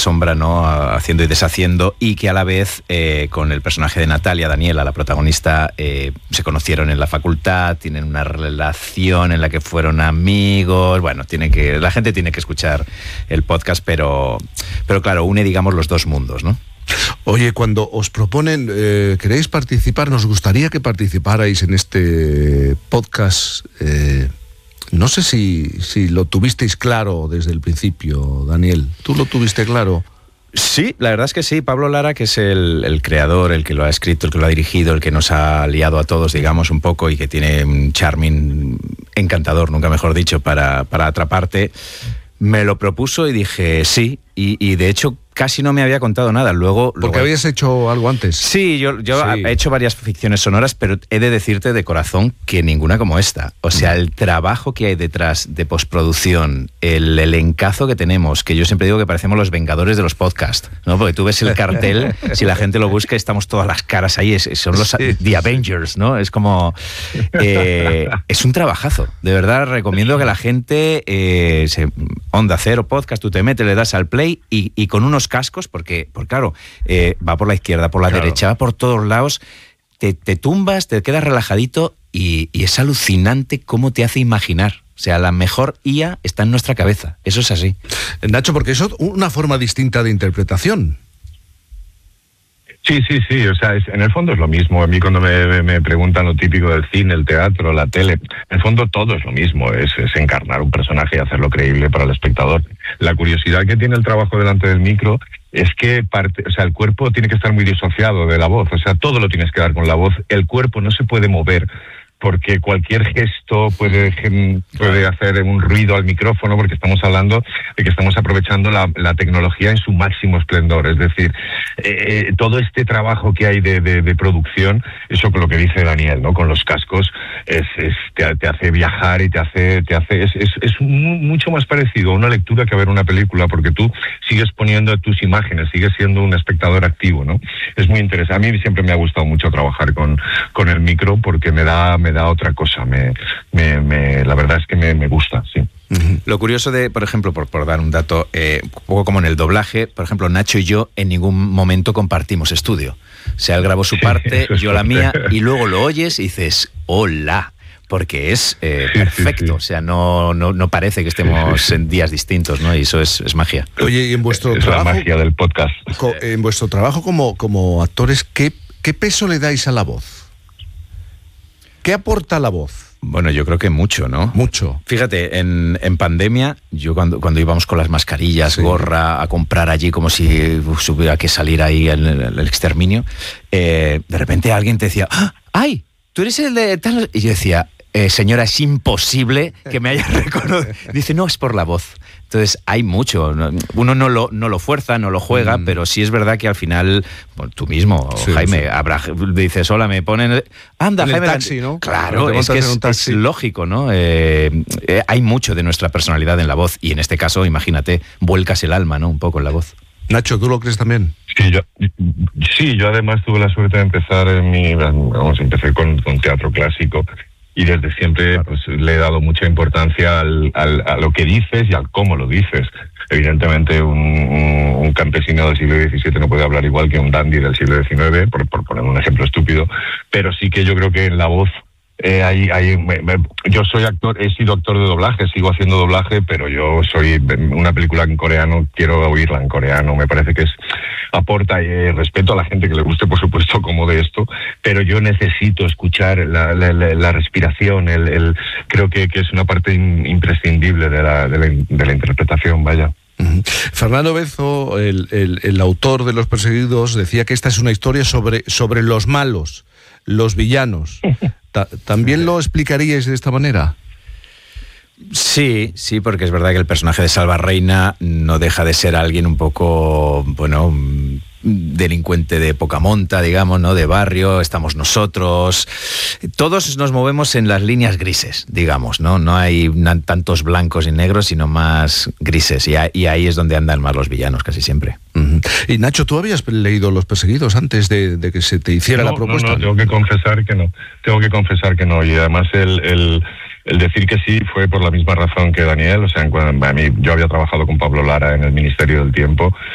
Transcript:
sombra, ¿no? Haciendo y deshaciendo, y que a la vez con el personaje de Natalia, Daniela, la protagonista, se conocieron en la facultad, tienen una relación en la que fueron amigos. Bueno, la gente tiene que escuchar el podcast, pero claro, une, digamos, los dos mundos, ¿no? Oye, cuando os proponen, queréis participar, nos gustaría que participarais en este podcast. No sé si lo tuvisteis claro desde el principio, Daniel. ¿Tú lo tuviste claro? Sí, la verdad es que sí. Pablo Lara, que es el creador, el que lo ha escrito, el que lo ha dirigido, el que nos ha liado a todos, digamos, un poco, y que tiene un charming encantador, nunca mejor dicho, para atraparte, me lo propuso y dije sí, y de hecho casi no me había contado nada. Luego habías hecho algo antes. Sí, yo he hecho varias ficciones sonoras, pero he de decirte de corazón que ninguna como esta. O sea, el trabajo que hay detrás de postproducción, el elencazo que tenemos, que yo siempre digo que parecemos los Vengadores de los podcasts, ¿no? Porque tú ves el cartel, si la gente lo busca, estamos todas las caras ahí, son los The Avengers, ¿no? Es como... es un trabajajo. De verdad, recomiendo que la gente... Onda Cero Podcast, tú te metes, le das al play y con unos cascos, porque claro, va por la izquierda, por la derecha, va por todos lados, te tumbas, te quedas relajadito y es alucinante cómo te hace imaginar. O sea, la mejor IA está en nuestra cabeza, eso es así. Nacho, porque eso es una forma distinta de interpretación. Sí, o sea, en el fondo es lo mismo. A mí cuando me preguntan lo típico del cine, el teatro, la tele, en el fondo todo es lo mismo, es encarnar un personaje y hacerlo creíble para el espectador. La curiosidad que tiene el trabajo delante del micro es que el cuerpo tiene que estar muy disociado de la voz, o sea, todo lo tienes que dar con la voz, el cuerpo no se puede mover, porque cualquier gesto puede hacer un ruido al micrófono, porque estamos hablando de que estamos aprovechando la tecnología en su máximo esplendor. Es decir, todo este trabajo que hay de producción, eso con lo que dice Daniel, ¿no? Con los cascos, te hace viajar y es mucho más parecido a una lectura que a ver una película, porque tú sigues poniendo tus imágenes, sigues siendo un espectador activo, ¿no? Es muy interesante. A mí siempre me ha gustado mucho trabajar con el micro, porque me da otra cosa, la verdad es que me gusta, sí. Lo curioso por ejemplo, por dar un dato, un poco como en el doblaje, por ejemplo, Nacho y yo en ningún momento compartimos estudio. O sea, él grabó su parte, yo la mía, y luego lo oyes y dices, hola, porque es perfecto. Sí. O sea, no parece que estemos en días distintos, ¿no? Y eso es magia. Oye, y en vuestro trabajo... la magia del podcast. En vuestro trabajo como actores, ¿qué peso le dais a la voz? ¿Qué aporta la voz? Bueno, yo creo que mucho, ¿no? Mucho. Fíjate, en pandemia, yo cuando íbamos con las mascarillas, gorra, a comprar allí como si hubiera que salir ahí el exterminio, de repente alguien te decía, ¡ay! ¿Tú eres el de tal? Y yo decía, señora, es imposible que me haya reconocido. Dice, no, es por la voz. Entonces hay mucho, uno no lo fuerza, no lo juega, pero sí es verdad que al final, bueno, tú mismo, Jaime, dices, hola, me ponen... Anda, en Jaime... el taxi, ¿no? Claro, es que es lógico, ¿no? Hay mucho de nuestra personalidad en la voz, y en este caso, imagínate, vuelcas el alma, ¿no? Un poco en la voz. Nacho, ¿tú lo crees también? Sí, yo además tuve la suerte de empezar empecé con teatro clásico. Y desde siempre pues, le he dado mucha importancia a lo que dices y al cómo lo dices. Evidentemente un campesino del siglo XVII no puede hablar igual que un dandy del siglo XIX, por poner un ejemplo estúpido, pero sí que yo creo que en la voz yo soy actor, he sido actor de doblaje, sigo haciendo doblaje, pero yo soy una película en coreano, quiero oírla en coreano, me parece que aporta respeto a la gente que le guste, por supuesto, como de esto, pero yo necesito escuchar la respiración, creo que es una parte imprescindible de la interpretación, vaya. Fernando Bezo, el autor de Los Perseguidos, decía que esta es una historia sobre los malos, los villanos. ¿También lo explicaríais de esta manera? Sí, porque es verdad que el personaje de Salva Reina no deja de ser alguien un poco, bueno, delincuente de poca monta, digamos, ¿no? De barrio, estamos nosotros. Todos nos movemos en las líneas grises, digamos, ¿no? No hay tantos blancos y negros, sino más grises. Y ahí es donde andan más los villanos, casi siempre. Y Nacho, ¿tú habías leído Los Perseguidos antes de que se te hiciera la propuesta? No, tengo que confesar que no. Y además el decir que sí fue por la misma razón que Daniel. O sea, yo había trabajado con Pablo Lara en el Ministerio del Tiempo.